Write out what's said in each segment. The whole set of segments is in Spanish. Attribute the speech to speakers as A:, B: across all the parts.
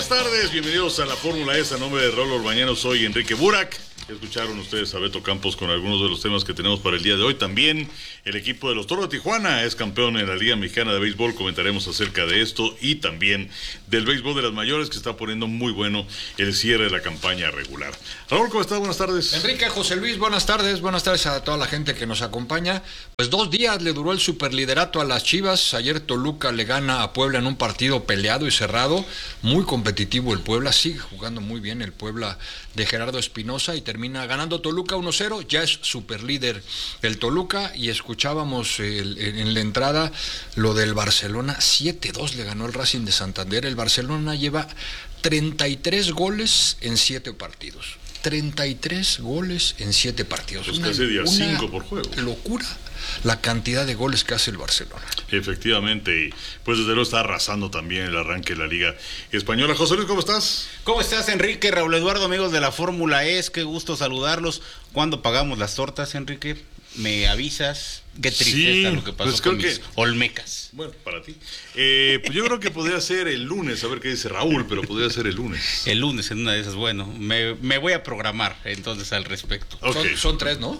A: buenas tardes, bienvenidos a la Fórmula E, a nombre de Raúl Orbañano, soy Enrique Burak. Escucharon ustedes a Beto Campos con algunos de los temas que tenemos para el día de hoy. También el equipo de los Toros de Tijuana es campeón en la Liga Mexicana de Béisbol. Comentaremos acerca de esto y también del béisbol de las mayores, que está poniendo muy bueno el cierre de la campaña regular. Raúl, ¿cómo estás? Buenas tardes.
B: Enrique, José Luis, buenas tardes a toda la gente que nos acompaña. Pues 2 días le duró el superliderato a las Chivas. Ayer Toluca le gana a Puebla en un partido peleado y cerrado, muy competitivo el Puebla, sigue jugando muy bien el Puebla de Gerardo Espinosa y termina ganando Toluca 1-0, ya es superlíder el Toluca. Y escuchábamos en la entrada lo del Barcelona, 7-2 le ganó el Racing de Santander. El Barcelona lleva 33 goles en 7 partidos. 33 goles en 7 partidos.
A: Pues casi día 5 por juego.
B: Locura la cantidad de goles que hace el Barcelona.
A: Efectivamente, y pues desde luego está arrasando también el arranque de la Liga Española. José Luis, ¿cómo estás?
C: ¿Cómo estás, Enrique? Raúl Eduardo, amigos de la Fórmula E, qué gusto saludarlos. ¿Cuándo pagamos las tortas, Enrique? ¿Me avisas? Qué tristeza lo que pasó pues con mis olmecas.
A: Bueno, para ti. Pues yo creo que podría ser el lunes, a ver qué dice Raúl, pero podría ser el lunes.
C: El lunes en una de esas, bueno, me voy a programar entonces al respecto.
A: Okay.
B: Son 3, ¿no?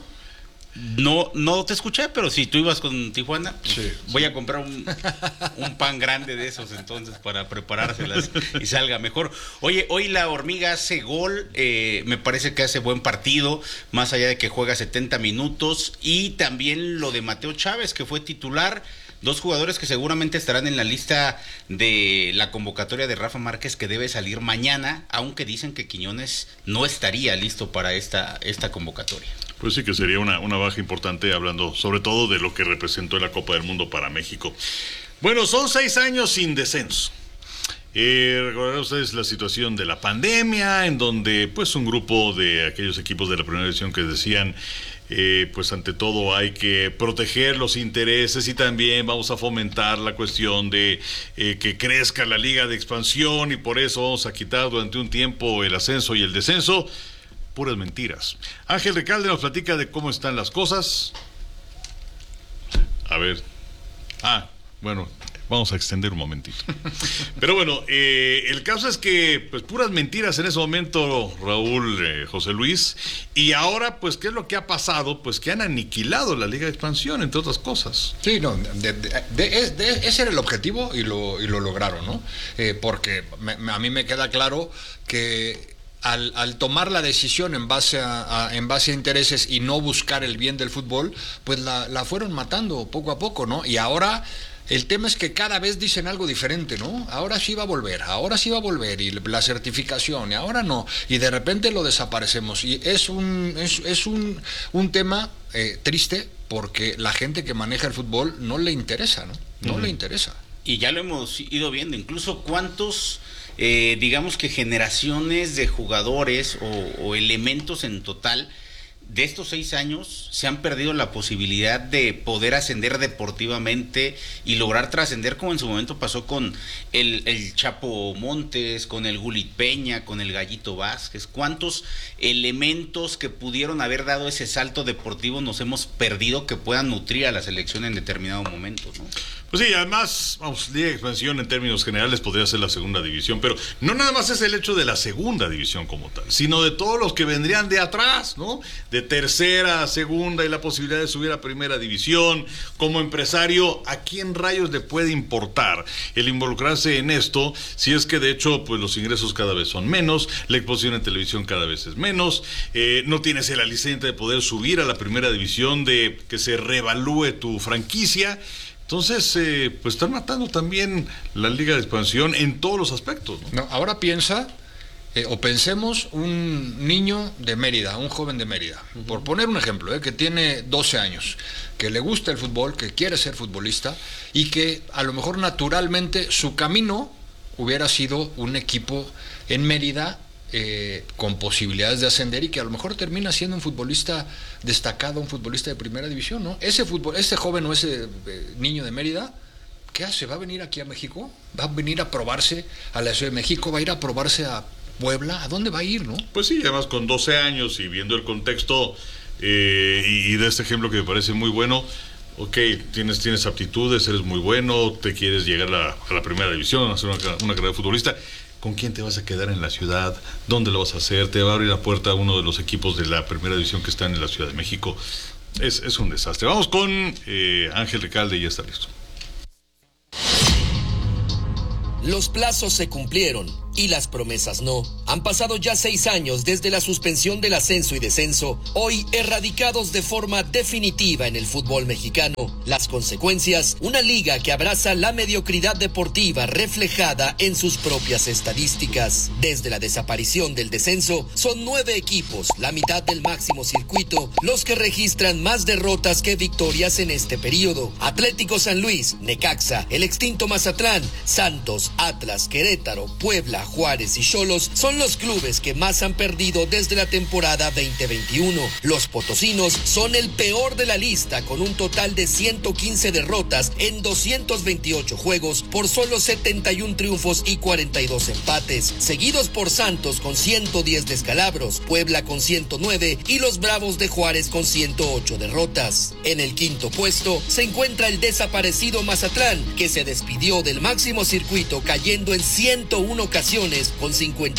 C: No te escuché, pero si tú ibas con Tijuana,
B: sí,
C: voy a comprar un pan grande de esos entonces para preparárselas y salga mejor. Oye, hoy la Hormiga hace gol, me parece que hace buen partido, más allá de que juega 70 minutos, y también lo de Mateo Chávez, que fue titular. 2 jugadores que seguramente estarán en la lista de la convocatoria de Rafa Márquez, que debe salir mañana, aunque dicen que Quiñones no estaría listo para esta convocatoria.
A: Pues sí que sería una baja importante, hablando sobre todo de lo que representó en la Copa del Mundo para México. Bueno, son 6 años sin descenso. Recordarán ustedes la situación de la pandemia, en donde pues un grupo de aquellos equipos de la primera división que decían pues ante todo hay que proteger los intereses y también vamos a fomentar la cuestión de que crezca la liga de expansión y por eso vamos a quitar durante un tiempo el ascenso y el descenso. Puras mentiras. Ángel Recalde nos platica de cómo están las cosas. A ver. Bueno, vamos a extender un momentito. Pero bueno, el caso es que, pues, puras mentiras en ese momento, Raúl, José Luis. Y ahora, pues, ¿qué es lo que ha pasado? Pues que han aniquilado la Liga de Expansión, entre otras cosas.
B: Sí, no, ese era el objetivo y lo lograron, ¿no? Porque a mí me queda claro que al tomar la decisión en base a intereses y no buscar el bien del fútbol, pues la fueron matando poco a poco, ¿no? Y ahora el tema es que cada vez dicen algo diferente, ¿no? Ahora sí va a volver, y la certificación, y ahora no, y de repente lo desaparecemos, y es un tema triste, porque la gente que maneja el fútbol no le interesa, ¿no? No le interesa.
C: Y ya lo hemos ido viendo, incluso cuántos digamos que generaciones de jugadores o elementos en total de estos 6 años se han perdido la posibilidad de poder ascender deportivamente y lograr trascender, como en su momento pasó con el Chapo Montes, con el Gulit Peña, con el Gallito Vázquez. ¿Cuántos elementos que pudieron haber dado ese salto deportivo nos hemos perdido que puedan nutrir a la selección en determinado momento, ¿no?
A: Pues sí, además, vamos, Liga de Expansión en términos generales podría ser la segunda división, pero no nada más es el hecho de la segunda división como tal, sino de todos los que vendrían de atrás, ¿no? De tercera, segunda y la posibilidad de subir a primera división. Como empresario, ¿a quién rayos le puede importar el involucrarse en esto si es que de hecho pues los ingresos cada vez son menos, la exposición en televisión cada vez es menos, no tienes el aliciente de poder subir a la primera división, de que se reevalúe tu franquicia? Entonces, pues están matando también la Liga de Expansión en todos los aspectos, ¿no?
B: No, ahora pensemos un niño de Mérida, un joven de Mérida, por poner un ejemplo, que tiene 12 años, que le gusta el fútbol, que quiere ser futbolista y que a lo mejor naturalmente su camino hubiera sido un equipo en Mérida con posibilidades de ascender y que a lo mejor termina siendo un futbolista destacado, un futbolista de primera división, ¿no? Ese joven o ese niño de Mérida, ¿qué hace? ¿Va a venir aquí a México? ¿Va a venir a probarse a la Ciudad de México? ¿Va a ir a probarse a Puebla? ¿A dónde va a ir, no?
A: Pues sí, además con 12 años y viendo el contexto y de este ejemplo que me parece muy bueno. Ok, tienes aptitudes, eres muy bueno, te quieres llegar a la primera división, hacer una carrera de futbolista. ¿con quién te vas a quedar en la ciudad? ¿Dónde lo vas a hacer? ¿Te va a abrir la puerta a uno de los equipos de la primera división que están en la Ciudad de México? Es un desastre. Vamos con Ángel Recalde, ya está listo.
D: Los plazos se cumplieron y las promesas no. Han pasado ya 6 años desde la suspensión del ascenso y descenso, hoy erradicados de forma definitiva en el fútbol mexicano. Las consecuencias, una liga que abraza la mediocridad deportiva reflejada en sus propias estadísticas. Desde la desaparición del descenso, son 9 equipos, la mitad del máximo circuito, los que registran más derrotas que victorias en este periodo. Atlético San Luis, Necaxa, el extinto Mazatlán, Santos, Atlas, Querétaro, Puebla, Juárez y Xolos son los clubes que más han perdido desde la temporada 2021. Los potosinos son el peor de la lista con un total de 115 derrotas en 228 juegos por solo 71 triunfos y 42 empates, seguidos por Santos con 110 descalabros, Puebla con 109 y los Bravos de Juárez con 108 derrotas. En el quinto puesto se encuentra el desaparecido Mazatlán, que se despidió del máximo circuito cayendo en 101 ocasiones con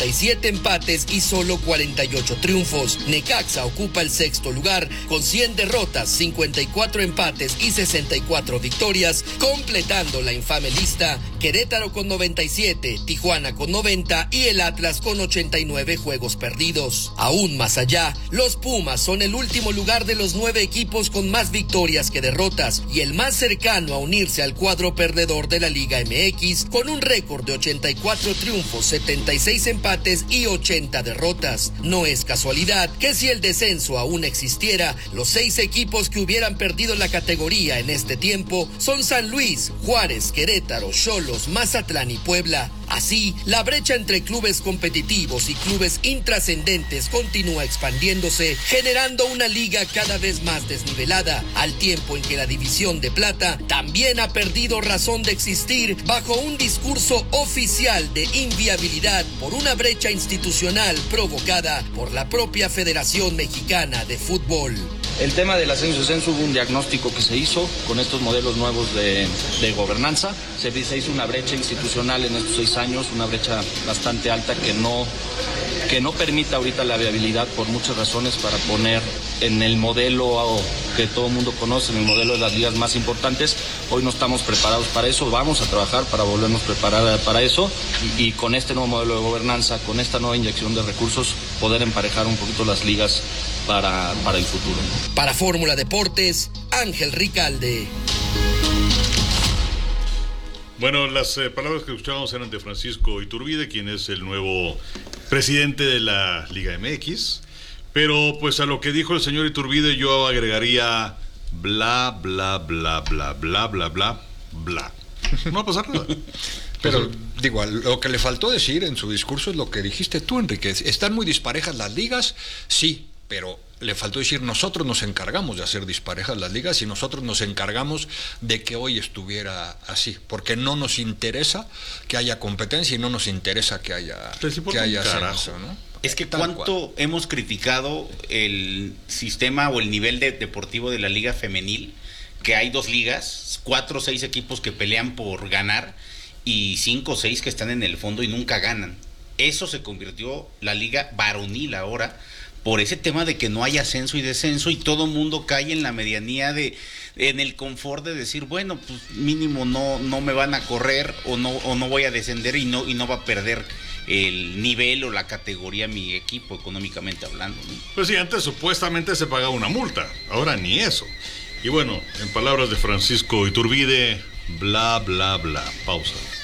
D: 57 empates y solo 48 triunfos. Necaxa ocupa el sexto lugar con 100 derrotas, 54 empates y 64 victorias, completando la infame lista Querétaro con 97, Tijuana con 90 y el Atlas con 89 juegos perdidos. Aún más allá, los Pumas son el último lugar de los 9 equipos con más victorias que derrotas y el más cercano a unirse al cuadro perdedor de la Liga MX con un récord de 84 triunfos, 76 empates y 80 derrotas. No es casualidad que si el descenso aún existiera, los 6 equipos que hubieran perdido la categoría en este tiempo son San Luis, Juárez, Querétaro, Xolos, Mazatlán y Puebla. Así, la brecha entre clubes competitivos y clubes intrascendentes continúa expandiéndose, generando una liga cada vez más desnivelada, al tiempo en que la división de plata también ha perdido razón de existir bajo un discurso oficial de inviabilidad por una brecha institucional provocada por la propia Federación Mexicana de Fútbol.
E: El tema del ascenso y descenso, hubo un diagnóstico que se hizo con estos modelos nuevos de gobernanza. Se hizo una brecha institucional en estos 6 años, una brecha bastante alta que no permite ahorita la viabilidad por muchas razones para poner en el modelo que todo el mundo conoce, en el modelo de las ligas más importantes. Hoy no estamos preparados para eso, vamos a trabajar para volvernos a preparar para eso y con este nuevo modelo de gobernanza, con esta nueva inyección de recursos, poder emparejar un poquito las ligas para el futuro.
D: Para Fórmula Deportes, Ángel Recalde.
A: Bueno, las palabras que escuchábamos eran de Francisco Iturbide, quien es el nuevo presidente de la Liga MX. Pero pues a lo que dijo el señor Iturbide yo agregaría bla, bla, bla, bla, bla, bla, bla, bla. No va a pasar nada.
B: Pero digo, lo que le faltó decir en su discurso es lo que dijiste tú, Enrique. ¿Están muy disparejas las ligas? Sí, pero le faltó decir, nosotros nos encargamos de hacer disparejas las ligas y nosotros nos encargamos de que hoy estuviera así, porque no nos interesa que haya competencia y no nos interesa que haya ascenso, ¿no?
C: Es que cuánto hemos criticado el sistema o el nivel deportivo de la liga femenil, que hay 2 ligas, 4 o 6 equipos que pelean por ganar y 5 o 6 que están en el fondo y nunca ganan. Eso se convirtió la liga varonil ahora, por ese tema de que no hay ascenso y descenso y todo mundo cae en la medianía en el confort de decir, bueno, pues mínimo no me van a correr o no voy a descender y no va a perder el nivel o la categoría mi equipo económicamente hablando, ¿no?
A: Pues sí, antes supuestamente se pagaba una multa, ahora ni eso. Y bueno, en palabras de Francisco Iturbide, bla, bla, bla. Pausa.